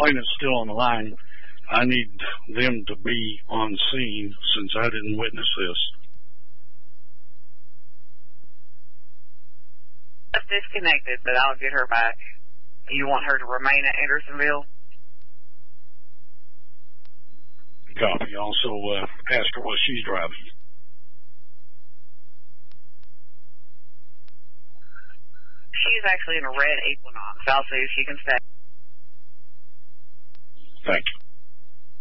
complainant's still on the line. I need them to be on scene since I didn't witness this. Just disconnected, but I'll get her back. You want her to remain at Andersonville? Copy. Also, ask her what she's driving. She's actually in a red Equinox. I'll see if she can stay. Thank you.